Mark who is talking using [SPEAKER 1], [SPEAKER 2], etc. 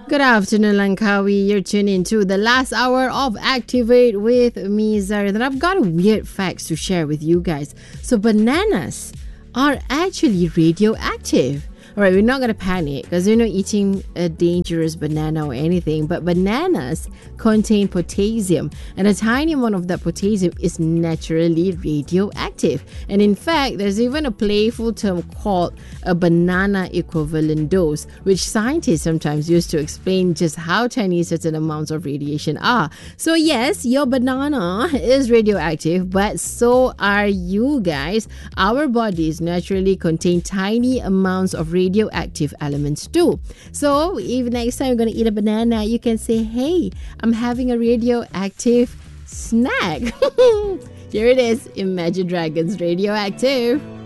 [SPEAKER 1] Good afternoon, Langkawi. You're tuned into the last hour of Activate with me, Zara. And I've got a weird facts to share with you guys. So bananas are actually radioactive. All right, we're not going to panic because we're not eating a dangerous banana or anything. But bananas contain potassium, and a tiny amount of that potassium is naturally radioactive. And in fact, there's even a playful term called a banana equivalent dose, which scientists sometimes use to explain just how tiny certain amounts of radiation are. So yes, your banana is radioactive, but so are you guys. Our bodies naturally contain tiny amounts of radioactive elements too. So if next time you're going to eat a banana, you can say, hey, I'm having a radioactive snack. Here it is, Imagine Dragons Radioactive.